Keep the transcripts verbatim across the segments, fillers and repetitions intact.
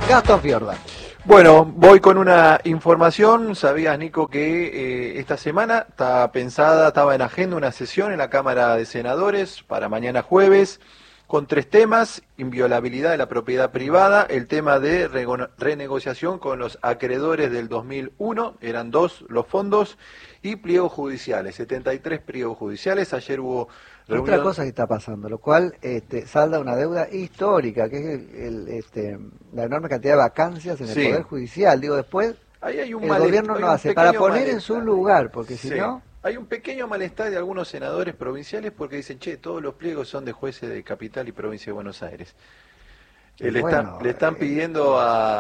Gastón Fiorda. Bueno, voy con una información. Sabías, Nico, que eh, esta semana está pensada, estaba en agenda una sesión en la Cámara de Senadores para mañana jueves con tres temas: inviolabilidad de la propiedad privada, el tema de rego- renegociación con los acreedores del dos mil uno, eran dos los fondos, y pliegos judiciales, setenta y tres pliegos judiciales. Ayer hubo reunión. Otra cosa que está pasando, lo cual este, salda una deuda histórica, que es el, el, este, la enorme cantidad de vacancias en el Sí. Poder Judicial. Digo, después Ahí hay un el malest- gobierno hay no un hace para pequeño poner en su malestar. lugar, porque si Sí. no... Hay un pequeño malestar de algunos senadores provinciales porque dicen, che, todos los pliegos son de jueces de Capital y Provincia de Buenos Aires. Eh, le, Bueno, están, le están eh, pidiendo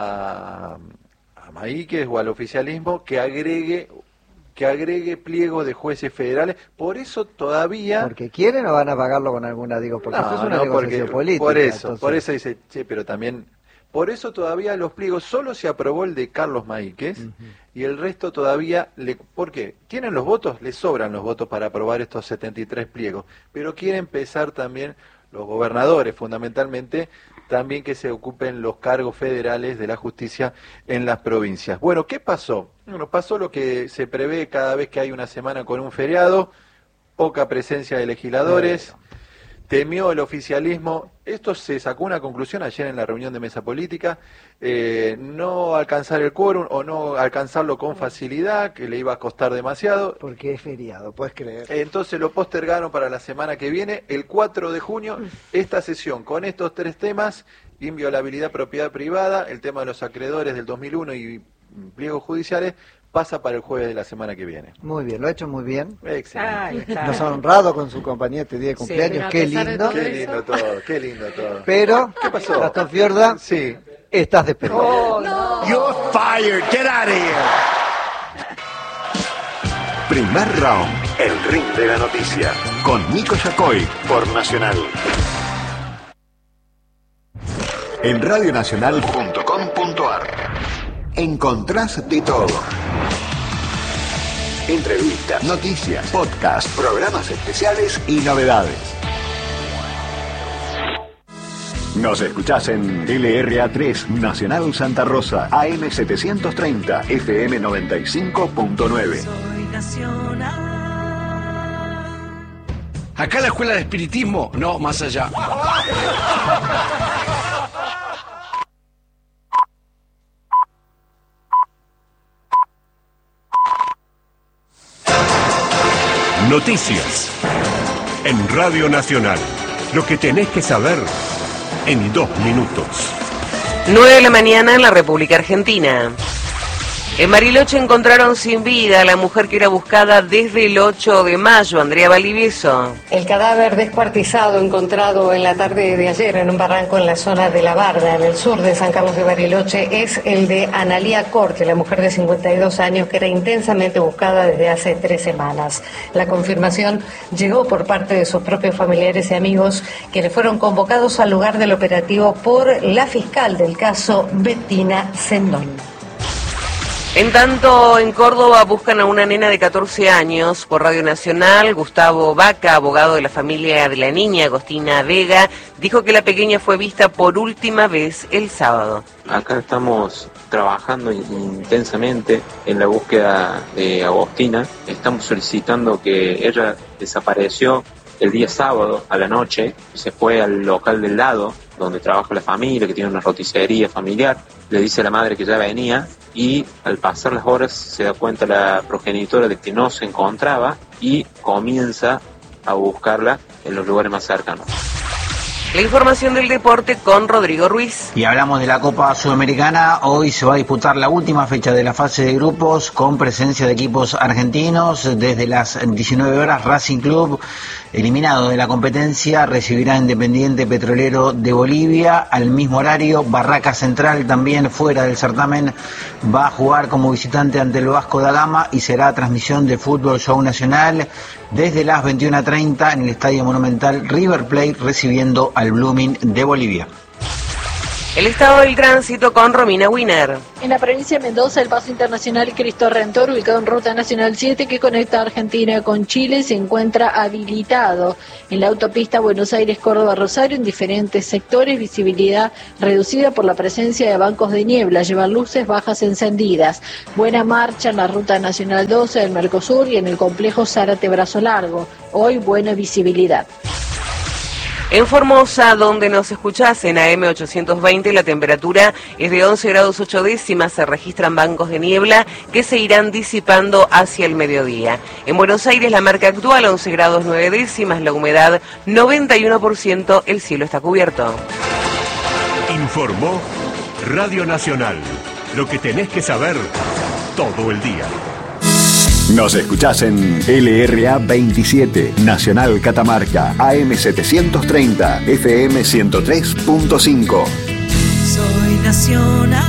a, a Maíquez o al oficialismo que agregue que agregue pliegos de jueces federales. Por eso todavía... Porque quieren o van a pagarlo con alguna, digo, porque No, esto es una no, negociación porque- política. Por eso, entonces- por eso dice, che, pero también... Por eso todavía los pliegos, solo se aprobó el de Carlos Maíquez, Ujú. y el resto todavía, le, ¿por qué? ¿Tienen los votos? Les sobran los votos para aprobar estos setenta y tres pliegos, pero quieren empezar también los gobernadores, fundamentalmente, también que se ocupen los cargos federales de la justicia en las provincias. Bueno, ¿qué pasó? Bueno, pasó lo que se prevé cada vez que hay una semana con un feriado, poca presencia de legisladores. Temió el oficialismo, esto se sacó una conclusión ayer en la reunión de mesa política, eh, no alcanzar el quórum o no alcanzarlo con facilidad, que le iba a costar demasiado. Porque es feriado, puedes creer. Entonces lo postergaron para la semana que viene, el cuatro de junio, esta sesión con estos tres temas: inviolabilidad, propiedad privada, el tema de los acreedores del dos mil uno y pliegos judiciales, pasa para el jueves de la semana que viene. Muy bien, lo ha hecho muy bien. Excelente. Ahí está. Nos ha honrado con su compañía este día de Sí, cumpleaños, pero a qué pesar de lindo. todo Qué lindo todo, qué lindo todo. Pero, ¿Qué pasó? Gastón Fiorda, Sí. estás despedido. Oh, no. You're fired. Get out of here. Primer round. El ring de la noticia. Con Nico Yacoy por Nacional. En radionacional punto com punto ar encontrás de todo. Entrevistas, noticias, podcasts, programas especiales y novedades. Nos escuchás en L R A tres Nacional Santa Rosa, A M setecientos treinta, F M noventa y cinco punto nueve. Soy nacional. Acá la escuela de espiritismo, no, más allá. Noticias en Radio Nacional. Lo que tenés que saber en dos minutos. nueve de la mañana en la República Argentina. En Bariloche encontraron sin vida a la mujer que era buscada desde el ocho de mayo, Andrea Valdivieso. El cadáver descuartizado encontrado en la tarde de ayer en un barranco en la zona de La Barda, en el sur de San Carlos de Bariloche, es el de Analía Corte, la mujer de cincuenta y dos años que era intensamente buscada desde hace tres semanas. La confirmación llegó por parte de sus propios familiares y amigos, quienes fueron convocados al lugar del operativo por la fiscal del caso, Bettina Sendón. En tanto, en Córdoba buscan a una nena de catorce años. Por Radio Nacional, Gustavo Vaca, abogado de la familia de la niña, Agostina Vega, dijo que la pequeña fue vista por última vez el sábado. Acá estamos trabajando intensamente en la búsqueda de Agostina. Estamos solicitando que ella desapareció el día sábado a la noche, se fue al local del lado donde trabaja la familia, que tiene una roticería familiar. Le dice a la madre que ya venía y al pasar las horas se da cuenta la progenitora de que no se encontraba y comienza a buscarla en los lugares más cercanos. La información del deporte con Rodrigo Ruiz. Y hablamos de la Copa Sudamericana. Hoy se va a disputar la última fecha de la fase de grupos con presencia de equipos argentinos. Desde las diecinueve horas, Racing Club, eliminado de la competencia, recibirá a Independiente Petrolero de Bolivia. Al mismo horario, Barraca Central, también fuera del certamen, va a jugar como visitante ante el Vasco da Gama y será transmisión de Fútbol Show Nacional desde las veintiuna treinta en el Estadio Monumental. River Plate recibiendo al Blooming de Bolivia. El estado del tránsito con Romina Wiener. En la provincia de Mendoza, el paso internacional Cristo Redentor, ubicado en Ruta Nacional siete, que conecta a Argentina con Chile, se encuentra habilitado. En la autopista Buenos Aires-Córdoba-Rosario, en diferentes sectores, visibilidad reducida por la presencia de bancos de niebla, llevan luces bajas encendidas. Buena marcha en la Ruta Nacional doce del Mercosur y en el complejo Zárate-Brazo Largo. Hoy buena visibilidad. En Formosa, donde nos escuchás en A M ochocientos veinte, la temperatura es de once grados ocho décimas, se registran bancos de niebla que se irán disipando hacia el mediodía. En Buenos Aires, la marca actual, once grados nueve décimas, la humedad noventa y uno por ciento, el cielo está cubierto. Informó Radio Nacional, lo que tenés que saber todo el día. Nos escuchás en L R A veintisiete, Nacional Catamarca, A M setecientos treinta, F M ciento tres punto cinco. Soy Nacional.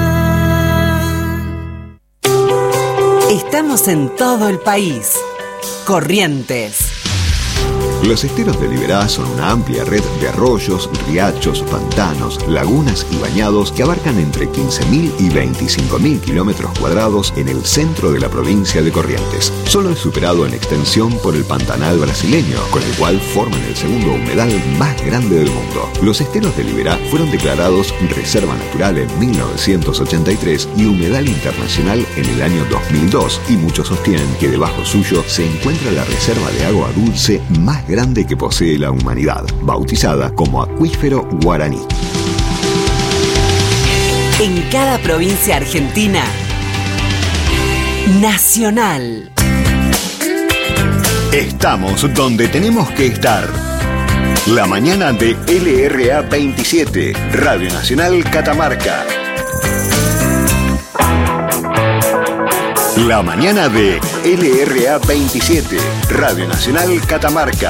Estamos en todo el país. Corrientes. Los esteros de Liberá son una amplia red de arroyos, riachos, pantanos, lagunas y bañados que abarcan entre quince mil y veinticinco mil kilómetros cuadrados en el centro de la provincia de Corrientes. Solo es superado en extensión por el Pantanal brasileño, con el cual forman el segundo humedal más grande del mundo. Los esteros de Liberá fueron declarados Reserva Natural en mil novecientos ochenta y tres y Humedal Internacional en el año dos mil dos, y muchos sostienen que debajo suyo se encuentra la reserva de agua dulce más grande que posee la humanidad, bautizada como Acuífero Guaraní. En cada provincia argentina, Nacional. Estamos donde tenemos que estar. La mañana de L R A veintisiete, Radio Nacional Catamarca. La mañana de L R A veintisiete, Radio Nacional Catamarca.